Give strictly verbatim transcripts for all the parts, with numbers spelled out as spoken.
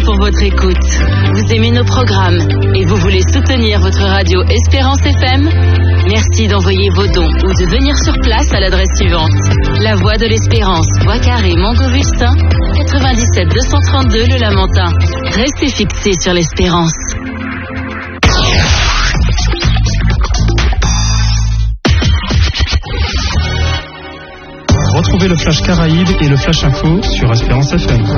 pour votre écoute. Vous aimez nos programmes et vous voulez soutenir votre radio Espérance F M? Merci d'envoyer vos dons ou de venir sur place à l'adresse suivante. La Voie de l'Espérance, Bois Carré, Montgovustin, quatre-vingt-dix-sept deux cent trente-deux Le Lamentin. Restez fixés sur l'Espérance. Retrouvez le Flash Caraïbes et le Flash Info sur Espérance F M.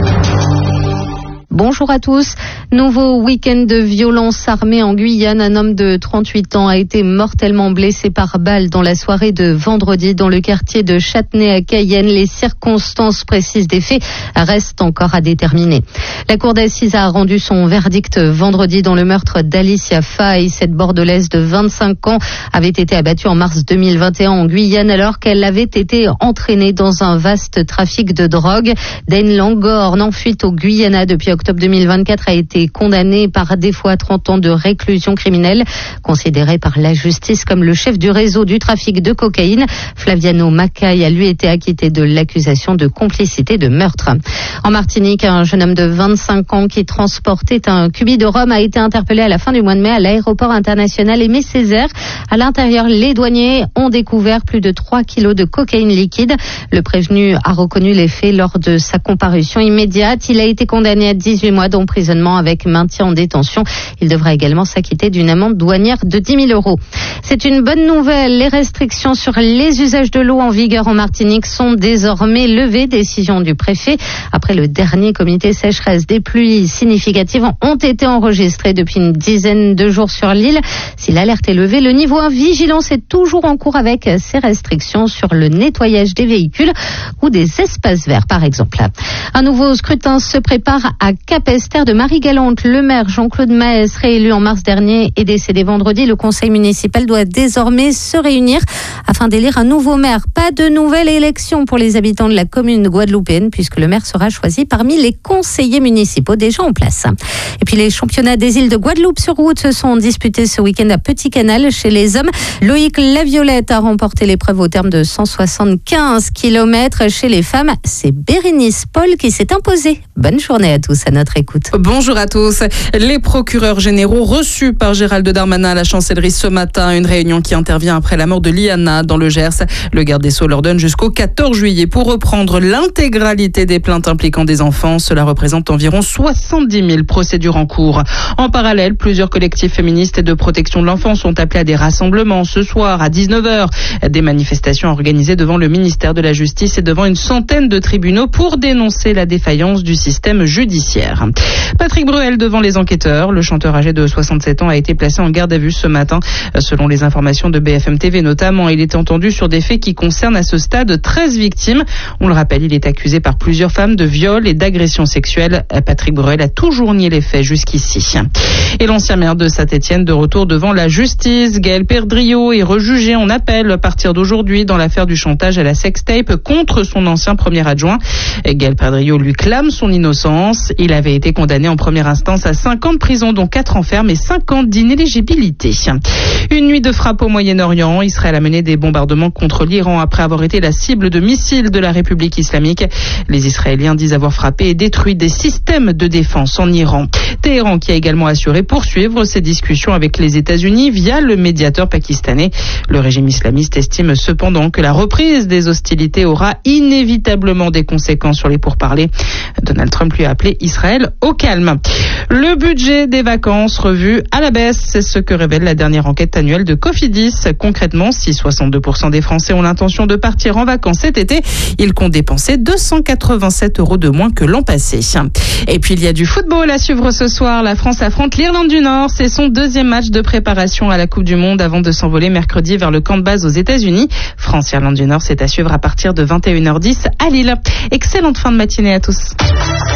Bonjour à tous. Nouveau week-end de violence armée en Guyane. Un homme de trente-huit ans a été mortellement blessé par balle dans la soirée de vendredi dans le quartier de Châtenay à Cayenne. Les circonstances précises des faits restent encore à déterminer. La cour d'assises a rendu son verdict vendredi dans le meurtre d'Alicia Faye. Cette bordelaise de vingt-cinq ans avait été abattue en mars deux mille vingt et un en Guyane alors qu'elle avait été entraînée dans un vaste trafic de drogue. Dane Langorn, en fuite au Guyana depuis octobre deux mille vingt-quatre, a été condamné par défaut à trente ans de réclusion criminelle. Considéré par la justice comme le chef du réseau du trafic de cocaïne, Flaviano Macaille a lui été acquitté de l'accusation de complicité de meurtre. En Martinique, un jeune homme de vingt-cinq ans qui transportait un cubi de rhum a été interpellé à la fin du mois de mai à l'aéroport international Aimé Césaire. À l'intérieur, les douaniers ont découvert plus de trois kilos de cocaïne liquide. Le prévenu a reconnu les faits lors de sa comparution immédiate. Il a été condamné à dix-huit mois d'emprisonnement avec maintien en détention. Il devra également s'acquitter d'une amende douanière de dix mille euros. C'est une bonne nouvelle. Les restrictions sur les usages de l'eau en vigueur en Martinique sont désormais levées. Décision du préfet. Après le dernier comité sécheresse, des pluies significatives ont été enregistrées depuis une dizaine de jours sur l'île. Si l'alerte est levée, le niveau un vigilance est toujours en cours avec ces restrictions sur le nettoyage des véhicules ou des espaces verts, par exemple. Un nouveau scrutin se prépare à Capesterre de Marie-Galante. Le maire Jean-Claude Maes, réélu en mars dernier, est décédé vendredi. Le conseil municipal doit désormais se réunir afin d'élire un nouveau maire. Pas de nouvelle élection pour les habitants de la commune guadeloupéenne puisque le maire sera choisi parmi les conseillers municipaux déjà en place. Et puis les championnats des îles de Guadeloupe sur route se sont disputés ce week-end à Petit Canal. Chez les hommes, Loïc Laviolette a remporté l'épreuve au terme de cent soixante-quinze kilomètres. Chez les femmes, c'est Bérénice Paul qui s'est imposée. Bonne journée à tous, à notre écoute. Bonjour à tous. Les procureurs généraux reçus par Gérald Darmanin à la chancellerie ce matin. Une réunion qui intervient après la mort de Liana dans le Gers. Le garde des Sceaux leur donne jusqu'au quatorze juillet pour reprendre l'intégralité des plaintes impliquant des enfants. Cela représente environ soixante-dix mille procédures en cours. En parallèle, plusieurs collectifs féministes et de protection de l'enfant sont appelés à des rassemblements ce soir à dix-neuf heures. Des manifestations organisées devant le ministère de la Justice et devant une centaine de tribunaux pour dénoncer la défaillance du système judiciaire. Patrick Bruel devant les enquêteurs. Le chanteur âgé de soixante-sept ans a été placé en garde à vue ce matin. Selon les informations de B F M T V notamment, il est entendu sur des faits qui concernent à ce stade treize victimes. On le rappelle, il est accusé par plusieurs femmes de viol et d'agression sexuelle. Patrick Bruel a toujours nié les faits jusqu'ici. Et l'ancien maire de Saint-Étienne de retour devant la justice. Gaël Perdriau est rejugé en appel à partir d'aujourd'hui dans l'affaire du chantage à la sextape contre son ancien premier adjoint. Gaël Perdriau lui clame son innocence. Il avait été condamné en première instance à cinq ans de prison, dont quatre ans ferme et cinq ans d'inéligibilité. Une nuit de frappe au Moyen-Orient. Israël a mené des bombardements contre l'Iran après avoir été la cible de missiles de la République islamique. Les Israéliens disent avoir frappé et détruit des systèmes de défense en Iran. Téhéran qui a également assuré poursuivre ses discussions avec les États-Unis via le médiateur pakistanais. Le régime islamiste estime cependant que la reprise des hostilités aura inévitablement des conséquences sur les pourparlers. Donald Trump lui a appelé Israël au calme. Le budget des vacances revu à la baisse, c'est ce que révèle la dernière enquête annuelle de Cofidis. Concrètement, si soixante-deux pour cent des Français ont l'intention de partir en vacances cet été, ils comptent dépenser deux cent quatre-vingt-sept euros de moins que l'an passé. Et puis il y a du football à suivre ce soir. La France affronte l'Irlande du Nord. C'est son deuxième match de préparation à la Coupe du Monde avant de s'envoler mercredi vers le camp de base aux États-Unis. France-Irlande du Nord, c'est à suivre à partir de vingt et une heures dix à Lille. Excellente fin de matinée à tous.